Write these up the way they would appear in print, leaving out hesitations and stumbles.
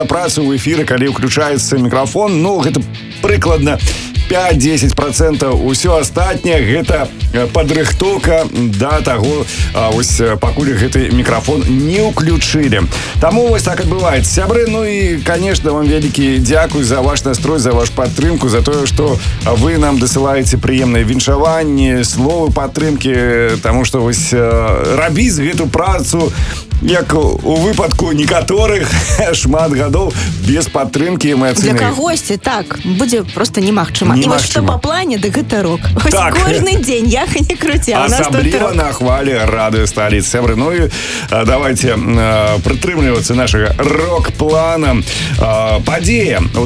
працу ў эфіры, калі ўключаецца мікрафон, ну, гэта прыкладна 5-10%. Усё астатняе гэта падрыхтоўка да таго, вось пакуль гэты мікрафон не ўключылі. Таму вось так адбываецца. Сябры, ну і, конечно, вам вялікі дзякуй за ваш настрой, за ваш падтрымку, за тое, што вы нам дасылаеце прыемныя віншаванні, словы падтрымкі, таму што вось рабіць гэту працу, як у выпадку некаторых, шмат гадоў без падтрымкі эмацыйнай. Для кагосьці, так, будзе просто немагчыма. І вось што па плане, дык гэта рок. Вось кожны дзень, як і не круці, а у нас тут рок. Асабліва на хвале радыёсталіцы. Сябры, ну і давайте прытрымлівацца нашага рок-плана. Падзея. У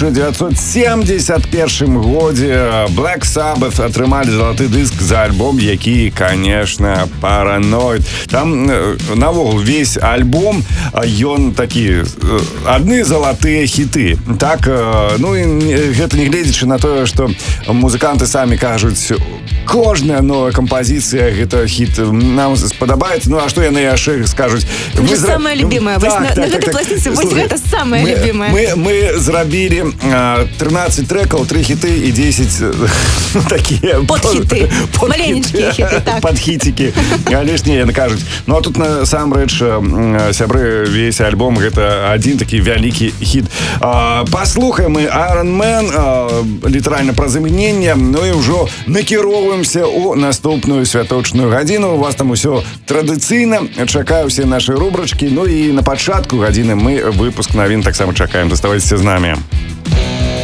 1971 годзе Black Sabbath атрымалі залаты дыск за альбом, які, конечно, Paranoid. Там навогул весь альбом, ён такі, адны залатыя хіты. Так, ну і гэта не гледзячы на тое, што музыканты самі кажуць, кожная новая кампазіцыя, гэта хіт нам спадабаецца. Ну, а што яны яшчэ скажуць? Гэта самая любимая. На гэтай пласціцы вось гэта самая любимая. Мы зрабілі 13 трекаў, 3 хіты і 10 такія... Подхіты. Маленечкія хіты, так. Падхіцікі. Але ж не, яны кажуць. Ну, а тут насамрэч, сябры, весь альбом гэта адзін такі вялікі хіт. Паслухаем мы Iron Man, літаральна праз імгненне, ну і ўжо накіроўваемся ў наступную святочную гадзіну. У вас там усё традыцыйна. Чакаю ўсе нашы рубрачкі. Ну і на пачатку гадзіны мы выпуск навін таксама чакаем. Заставайцеся з намі.